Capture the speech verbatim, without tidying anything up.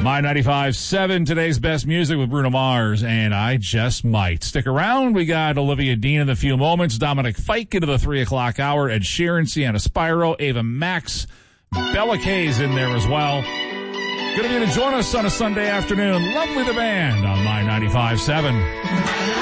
My ninety-five point seven, today's best music with Bruno Mars, and I Just Might. Stick around. We got Olivia Dean in a few moments, Dominic Fike into the three o'clock hour, Ed Sheeran, Sienna Spyro, Ava Max, Bella Kay's in there as well. Good of you to join us on a Sunday afternoon. Lovely the band on My ninety-five point seven.